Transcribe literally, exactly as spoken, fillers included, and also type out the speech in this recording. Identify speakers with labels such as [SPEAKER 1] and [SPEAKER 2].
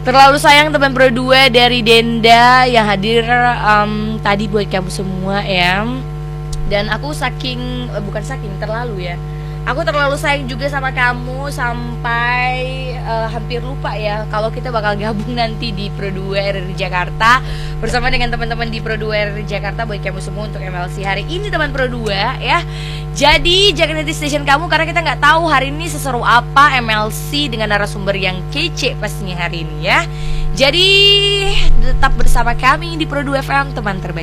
[SPEAKER 1] Terlalu sayang teman Pro dua dari Denda yang hadir um, tadi buat kamu semua ya. Dan aku saking, eh, bukan saking, terlalu ya, aku terlalu sayang juga sama kamu sampai uh, hampir lupa ya kalau kita bakal gabung nanti di Pro dua R R I Jakarta bersama dengan teman-teman di Pro dua R R I Jakarta buat kamu semua untuk M L C hari ini teman Pro dua ya. Jadi jangan nanti station kamu karena kita nggak tahu hari ini seseru apa M L C dengan narasumber yang kece pastinya hari ini ya. Jadi tetap bersama kami di Pro dua F M, teman terbaik.